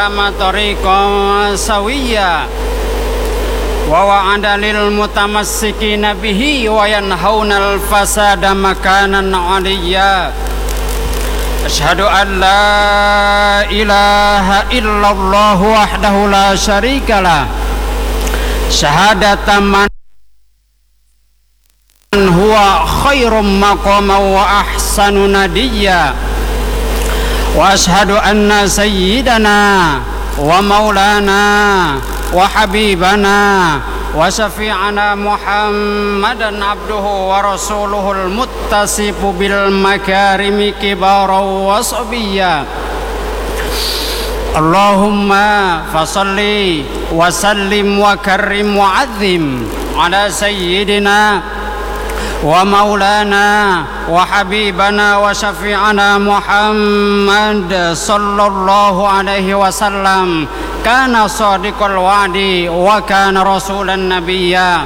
tariqan sawiyya wa wa'ada lil mutamassikin bihi wa yanhauna al fasada makanan 'aliyya. Asyhadu an la ilaha illallah wahdahu la syarikalah syahadatan man huwa khairum maqama wa ahsanu nadiyya. Wa ashhadu anna sayyidana wa maulana wa habibana wa syafi'ana Muhammadan abduhu wa rasuluhul muttasifu bil makarimi kibara wa sabiyya. Allahumma fasalli wa sallim wa karrim wa azim ala sayyidina wa maulana wa habibana wa syafi'ana Muhammad sallallahu alaihi wasallam. Kana sadiqal wa'di wa kana rasulan nabiyya.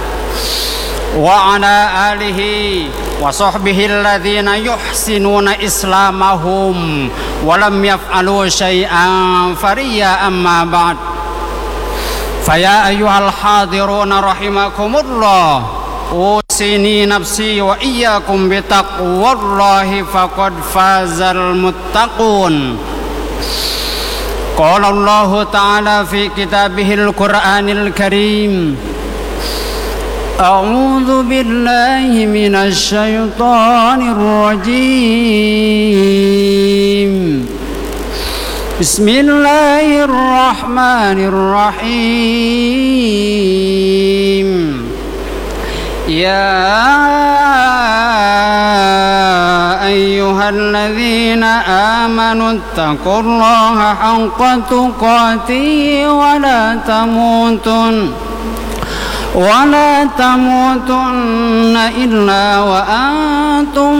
Wa ala alihi wa sahbihi alladhina yuhsinuna islamahum wa lam yaf'alu syai'an fariya amma ba'd. Faya ayyuhal hadiruna rahimakumullah, usini nafsi wa iyyakum bitaqwallahi faqad fazal muttaqun. Qala Allah ta'ala fi kitabihil Qur'anil Karim, a'udzu billahi minasy syaithanir rajim. Bismillahirrahmanirrahim. Ya ayyuhalladzina amanu taqullaha haqqa tuqatih wa la tamutunna illa wa antum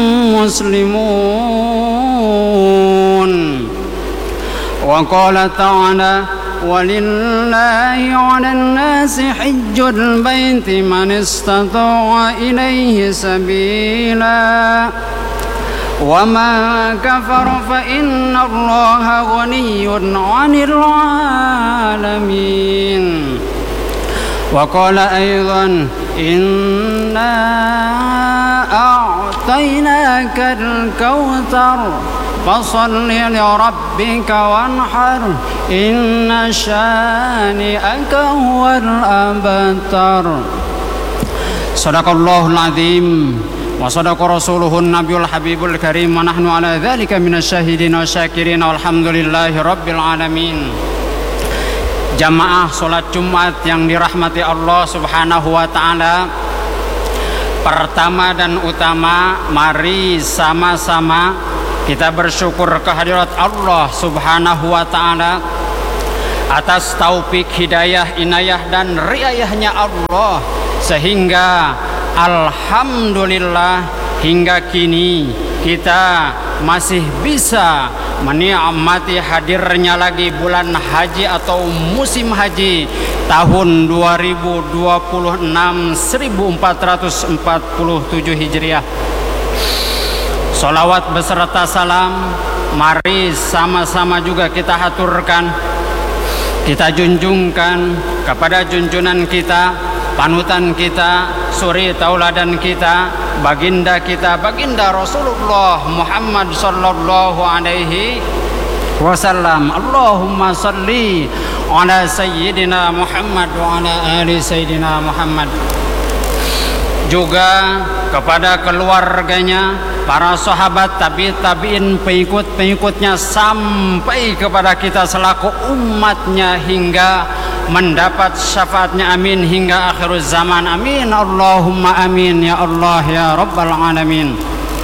muslimun. Wa qala ta'ala, walillahi 'alan nasi hajjul baiti man istata'a ilaihi sabila wa man kafara fa inna Allaha ghaniyyun 'anil 'alamin. Wa qala aidan, inna a'tainakal kautsar fasalli li rabbika wanhar inna syani'aka huwal abtar. Sadaqallahul azim wa sadaqa rasuluhun nabiyul habibul karim wa nahnu ala dzalika minasyahidin wa syakirin walhamdulillahi rabbil alamin. Jamaah salat Jumat yang dirahmati Allah Subhanahu wa taala, pertama dan utama mari sama-sama kita bersyukur kehadirat Allah Subhanahu wa ta'ala atas taufik, hidayah, inayah dan riayahnya Allah, sehingga alhamdulillah hingga kini kita masih bisa menikmati hadirnya lagi bulan haji atau musim haji tahun 2026 1447 Hijriah. Salawat beserta salam mari sama-sama juga kita haturkan, kita junjungkan kepada junjunan kita, panutan kita, suri tauladan kita, baginda kita, baginda Rasulullah Muhammad sallallahu alaihi wasallam. Allahumma salli ala sayyidina Muhammad wa ala ali sayyidina Muhammad. Juga kepada keluarganya, para sahabat, tabi'in, pengikut-pengikutnya sampai kepada kita selaku umatnya hingga mendapat syafaatnya, amin, hingga akhir zaman, amin, Allahumma amin ya Allah ya Rabbal alamin.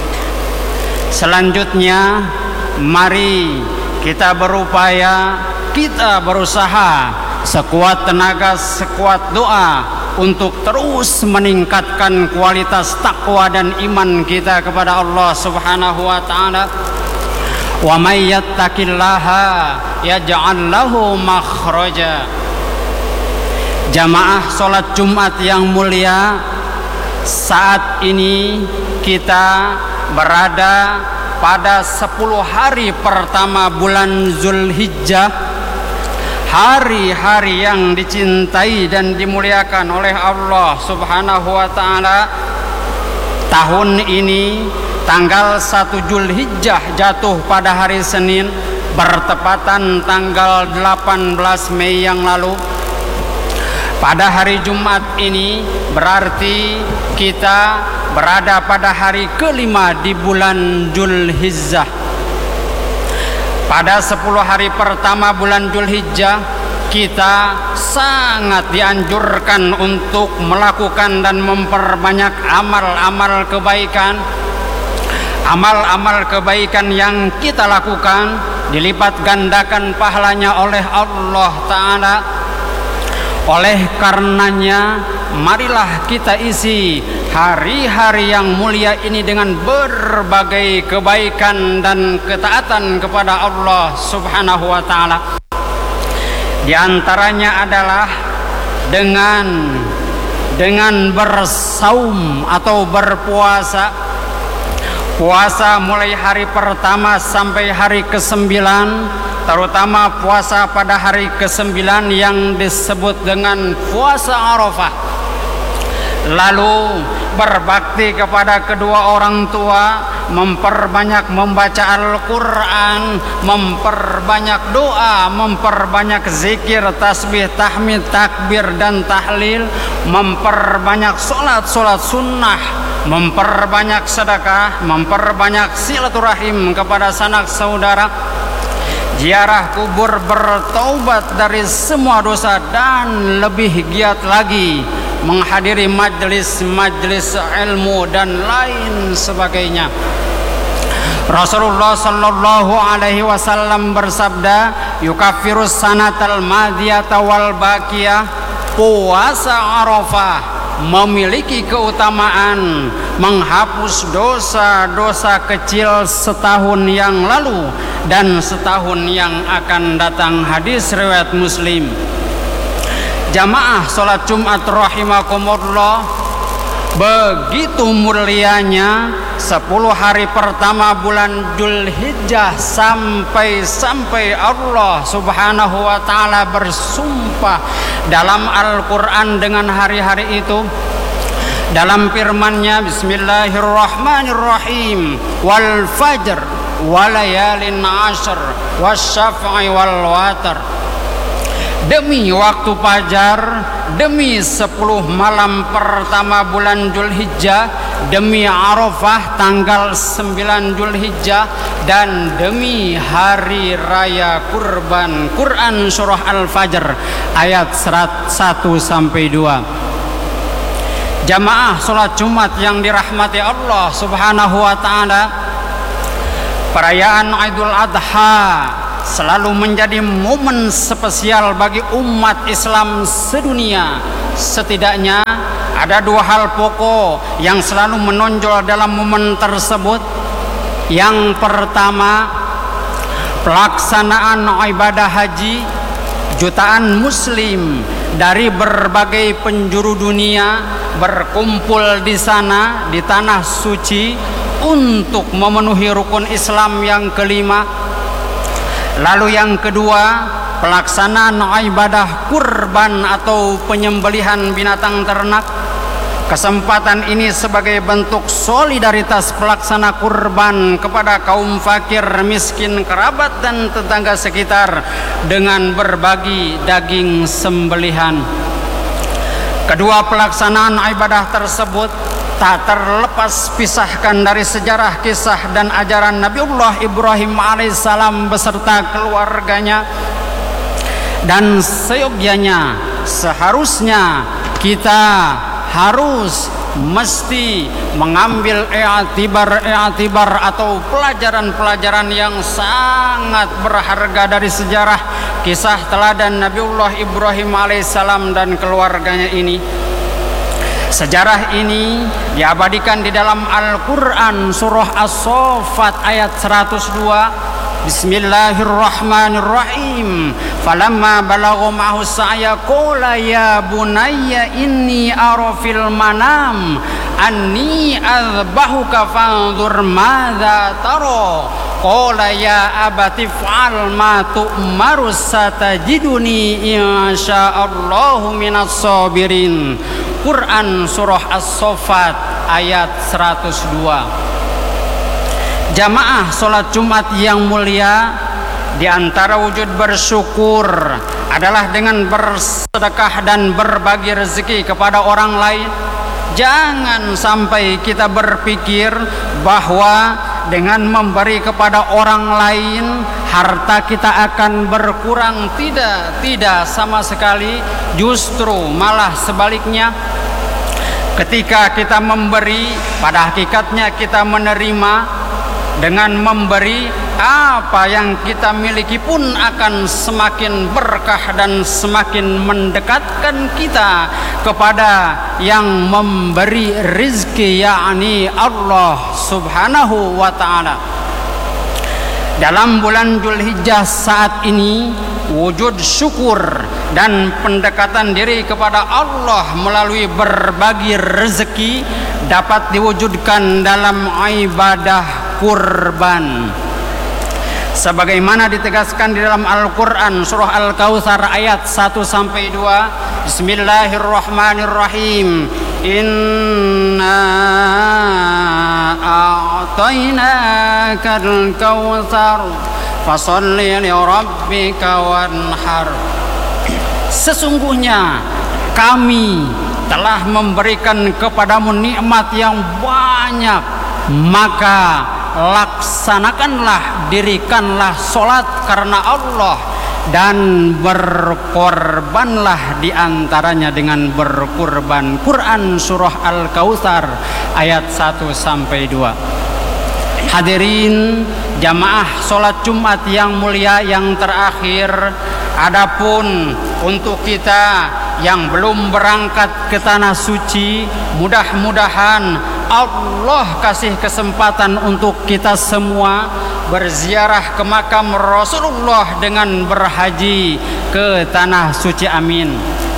Selanjutnya mari kita berupaya, kita berusaha sekuat tenaga, sekuat doa untuk terus meningkatkan kualitas takwa dan iman kita kepada Allah Subhanahu wa taala. Wa may yattaqillaha yaj'al lahu makhraja. Jamaah salat Jumat yang mulia, saat ini kita berada pada 10 hari pertama bulan Zulhijjah, hari-hari yang dicintai dan dimuliakan oleh Allah Subhanahu wa taala. Tahun ini tanggal 1 Zulhijjah jatuh pada hari Senin, bertepatan tanggal 18 Mei yang lalu. Pada hari Jumat ini berarti kita berada pada hari kelima di bulan Zulhijjah. Pada 10 hari pertama bulan Zulhijjah, kita sangat dianjurkan untuk melakukan dan memperbanyak amal-amal kebaikan. Amal-amal kebaikan yang kita lakukan dilipat gandakan pahalanya oleh Allah Ta'ala. Oleh karenanya, marilah kita isi hari-hari yang mulia ini dengan berbagai kebaikan dan ketaatan kepada Allah Subhanahu wa taala. Di antaranya adalah dengan bersaum atau berpuasa. Puasa mulai hari pertama sampai hari ke-9, terutama puasa pada hari ke-9 yang disebut dengan puasa Arafah. Lalu berbakti kepada kedua orang tua, memperbanyak membaca Al-Quran, memperbanyak doa, memperbanyak zikir, tasbih, tahmid, takbir dan tahlil, memperbanyak solat sunnah, memperbanyak sedekah, memperbanyak silaturahim kepada sanak saudara, ziarah kubur, bertaubat dari semua dosa, dan lebih giat lagi menghadiri majelis-majelis ilmu dan lain sebagainya. Rasulullah sallallahu alaihi wasallam bersabda, yukaffirus sanatal madiyata wal baqiyah. Puasa Arafah memiliki keutamaan menghapus dosa-dosa kecil setahun yang lalu dan setahun yang akan datang. Hadis riwayat Muslim. Jamaah salat Jumat rahimakumullah, begitu mulianya 10 hari pertama bulan Zulhijjah sampai Allah Subhanahu wa taala bersumpah dalam Al-Qur'an dengan hari-hari itu. Dalam firman-Nya, Bismillahirrahmanirrahim, wal fajr walayalin ashr wasyaf'i wal watar. Demi waktu fajar, demi 10 malam pertama bulan Zulhijjah, demi Arafah tanggal 9 Zulhijjah, dan demi hari raya kurban. Quran surah Al-Fajr ayat 1-2. Jamaah salat Jumat yang dirahmati Allah Subhanahu wa taala, perayaan Idul Adha selalu menjadi momen spesial bagi umat Islam sedunia. Setidaknya ada 2 hal pokok yang selalu menonjol dalam momen tersebut. Yang pertama, pelaksanaan ibadah haji. Jutaan muslim dari berbagai penjuru dunia berkumpul di sana, di tanah suci, untuk memenuhi rukun Islam yang kelima. Lalu yang kedua, pelaksanaan ibadah kurban atau penyembelihan binatang ternak. Kesempatan ini sebagai bentuk solidaritas pelaksana kurban kepada kaum fakir, miskin, kerabat dan tetangga sekitar dengan berbagi daging sembelihan. Kedua pelaksanaan ibadah tersebut tak terlepas pisahkan dari sejarah, kisah dan ajaran Nabiullah Ibrahim alaihissalam beserta keluarganya. Dan seyogyanya, seharusnya kita mesti mengambil i'tibar atau pelajaran-pelajaran yang sangat berharga dari sejarah, kisah teladan Nabiullah Ibrahim alaihissalam dan keluarganya ini. Sejarah ini diabadikan di dalam Al-Quran surah As-Saffat ayat 102. Bismillahirrahmanirrahim. Falamma balagha ma'ahu sa'ya qala ya bunayya inni ara fil manam anni azbahuka fanzur madza tara. Qala ya abati fa'al ma tu'maru satajiduni insyaallahu minas sabirin. Quran surah As-Saffat ayat 102. Jamaah sholat Jumat yang mulia, di antara wujud bersyukur adalah dengan bersedekah dan berbagi rezeki kepada orang lain. Jangan sampai kita berpikir bahwa dengan memberi kepada orang lain harta kita akan berkurang. Tidak sama sekali. Justru malah sebaliknya. Ketika kita memberi, pada hakikatnya kita menerima. Dengan memberi, apa yang kita miliki pun akan semakin berkah dan semakin mendekatkan kita kepada yang memberi rizki, yakni Allah subhanahu wa ta'ala. Dalam bulan Dzulhijjah saat ini, wujud syukur dan pendekatan diri kepada Allah melalui berbagi rezeki dapat diwujudkan dalam ibadah kurban. Sebagaimana ditegaskan di dalam Al-Quran surah Al-Kautsar ayat 1-2. Bismillahirrahmanirrahim. Inna a'tainakal kautsar fasholli li rabbika wanhar. Sesungguhnya kami telah memberikan kepadamu nikmat yang banyak, maka laksanakanlah, dirikanlah solat karena Allah, dan berkorbanlah diantaranya dengan berkurban. Quran surah Al-Kautsar ayat 1-2. Hadirin jamaah solat Jumat yang mulia yang terakhir, adapun untuk kita yang belum berangkat ke tanah suci, mudah-mudahan Allah kasih kesempatan untuk kita semua berziarah ke makam Rasulullah dengan berhaji ke tanah suci, amin.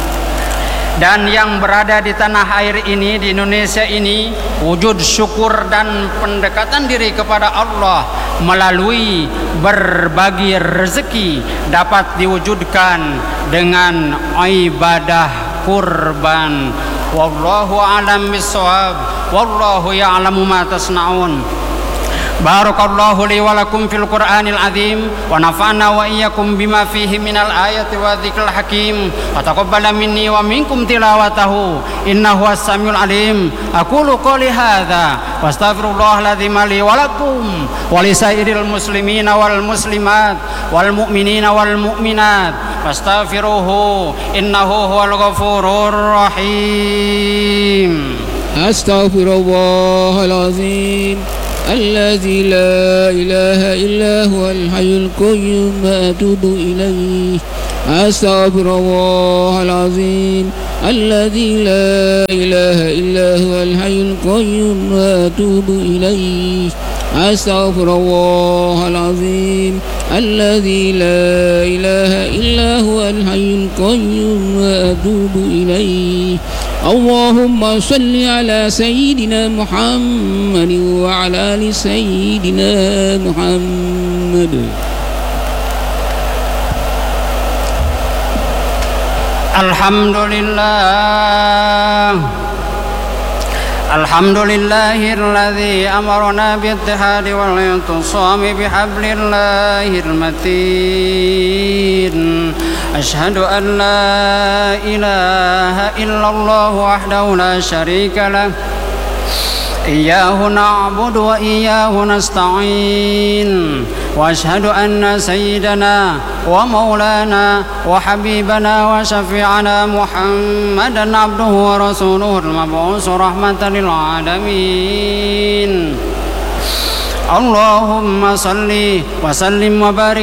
Dan yang berada di tanah air ini, di Indonesia ini, wujud syukur dan pendekatan diri kepada Allah melalui berbagi rezeki dapat diwujudkan dengan ibadah kurban. Wallahu a'lam bishawab. Wallahu ya'lamu ma tasna'un. Barakallahu li wa lakum fil Qur'anil azim wa nafa'na wa iyyakum bima fihi minal ayati wa dzikril hakim wa taqabbala minni wa minkum tilawatahu innahu as-samiul alim. Aqulu qouli hadza wa astaghfirullahal azim li wa lakum wa li sairil muslimina wal muslimat wal mu'minina wal mu'minat fastaghfiruhu innahu huwal ghafurur rahim. Astaghfirullahal azim الذي لا إله إلا هو الحي القيوم وأتوب إليه. أستغفر الله العظيم الذي لا إله إلا هو الحي القيوم وأتوب إليه. أستغفر الله العظيم الذي لا إله إلا هو الحي القيوم وأتوب إليه. اللهم صل على سيدنا محمد وعلى آل سيدنا محمد. الحمد لله الذي أمرنا بالاتحاد والاعتصام بحبل الله المتين. أشهد أن لا إله إلا الله وحده لا شريك له إياه نعبد وإياه نستعين. وأشهد أن سيدنا ومولانا وحبيبنا وشفيعنا محمدا عبده ورسوله المبعوث رحمة للعالمين. اللهم صل وسلم وبارك